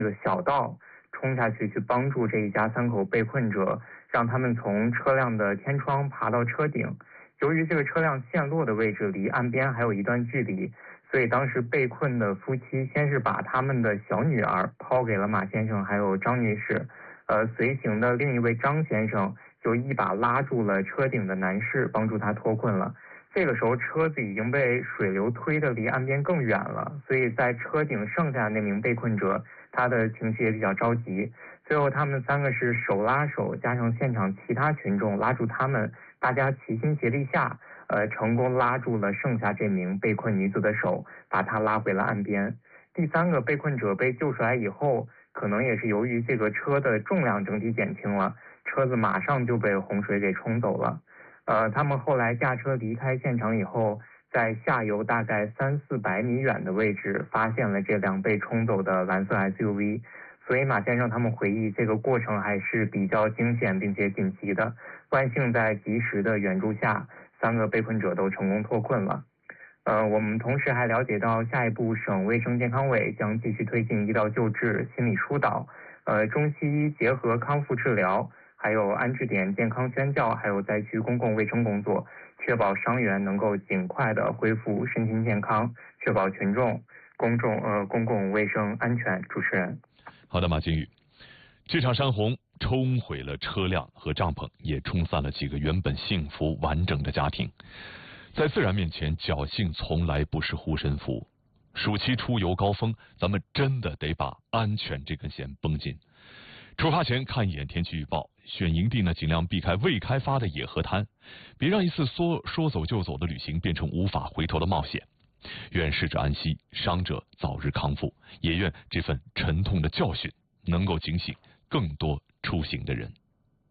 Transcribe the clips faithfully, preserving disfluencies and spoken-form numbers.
这个小道冲下去去帮助这一家三口被困者，让他们从车辆的天窗爬到车顶。由于这个车辆陷落的位置离岸边还有一段距离，所以当时被困的夫妻先是把他们的小女儿抛给了马先生还有张女士，呃，随行的另一位张先生就一把拉住了车顶的男士，帮助他脱困了。这个时候车子已经被水流推得离岸边更远了，所以在车顶剩下的那名被困者，他的情绪也比较着急。最后他们三个是手拉手，加上现场其他群众拉住他们，大家齐心协力下，呃，成功拉住了剩下这名被困女子的手，把她拉回了岸边。第三个被困者被救出来以后，可能也是由于这个车的重量整体减轻了，车子马上就被洪水给冲走了。呃，他们后来驾车离开现场以后，在下游大概三四百米远的位置发现了这辆被冲走的蓝色 S U V。所以马先生他们回忆，这个过程还是比较惊险并且紧急的。万幸在及时的援助下，三个被困者都成功脱困了。呃，我们同时还了解到，下一步省卫生健康委将继续推进医疗救治、心理疏导、呃中西医结合康复治疗，还有安置点健康宣教，还有灾区公共卫生工作，确保伤员能够尽快的恢复身心健康，确保群众、公众呃公共卫生安全。主持人。 好的，马金宇，这场山洪冲毁了车辆和帐篷，也冲散了几个原本幸福完整的家庭。在自然面前，侥幸从来不是护身符。暑期出游高峰，咱们真的得把安全这根弦绷紧。出发前看一眼天气预报，选营地呢尽量避开未开发的野河滩，别让一次说说走就走的旅行变成无法回头的冒险。愿逝者安息，伤者早日康复，也愿这份沉痛的教训能够警醒更多出行的人。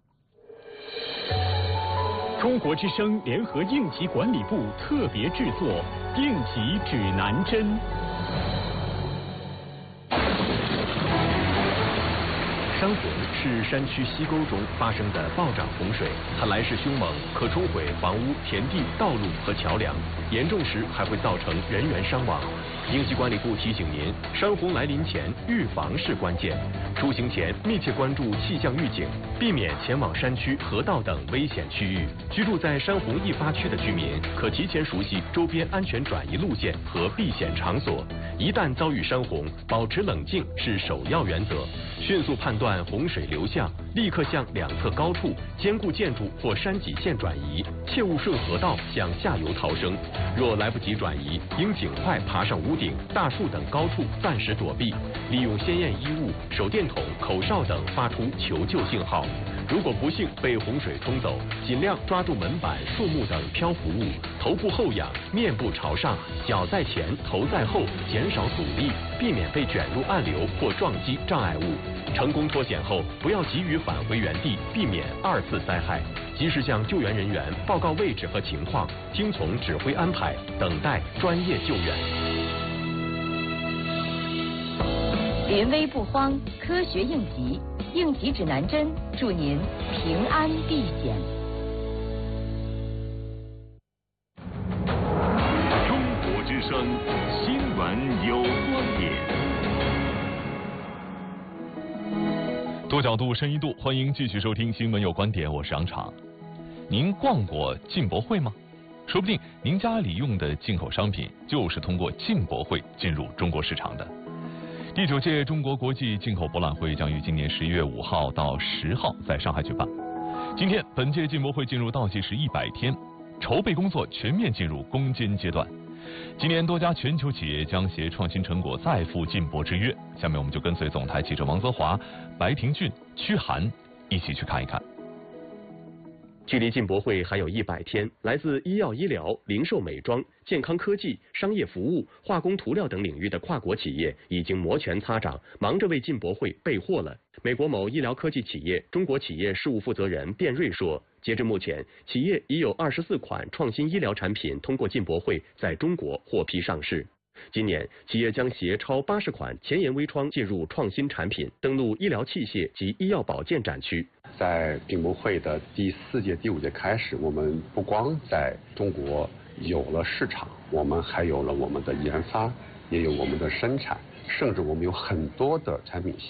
中国之声联合应急管理部特别制作应急指南针。山洪是山区溪沟中发生的暴涨洪水，它来势凶猛，可冲毁房屋、田地、道路和桥梁，严重时还会造成人员伤亡。应急管理部提醒您，山洪来临前预防是关键，出行前密切关注气象预警，避免前往山区、河道等危险区域。居住在山洪易发区的居民，可提前熟悉周边安全转移路线和避险场所。一旦遭遇山洪，保持冷静是首要原则，迅速判断洪水流向，立刻向两侧高处、坚固建筑或山脊线转移，切勿顺河道向下游逃生。若来不及转移，应尽快爬上屋顶、大树等高处暂时躲避，利用鲜艳衣物、手电筒、口哨等发出求救信号。如果不幸被洪水冲走，尽量抓住门板、树木等漂浮物，头部后仰，面部朝上，脚在前，头在后，减少阻力，避免被卷入暗流或撞击障碍物。成功脱险后，不要急于返回原地，避免二次灾害。及时向救援人员报告位置和情况，听从指挥安排，等待专业救援。 临危不慌，科学应急，应急指南针，祝您平安避险。 中国之声新闻有观点。 多角度、深一度，欢迎继续收听《新闻有观点》，我是杨昶。您逛过进博会吗？说不定您家里用的进口商品就是通过进博会进入中国市场的。第九届中国国际进口博览会将于今年十一月五号到十号在上海举办。今天，本届进博会进入倒计时一百天，筹备工作全面进入攻坚阶段。今年多家全球企业将携创新成果再赴进博之约。下面我们就跟随总台记者王泽华、白廷俊、屈涵一起去看一看。 距离进博会还有一百天，来自医药医疗、零售美妆、健康科技、商业服务、化工涂料等领域的跨国企业已经摩拳擦掌，忙着为进博会备货了。美国某医疗科技企业中国企业事务负责人卞瑞说，截至目前，企业已有二十四款创新医疗产品通过进博会在中国获批上市。今年，企业将携超八十款前沿微创进入创新产品，登陆医疗器械及医药保健展区。 在进博会的第四届、第五届开始，我们不光在中国有了市场，我们还有了我们的研发，也有我们的生产， 甚至我们有很多的产品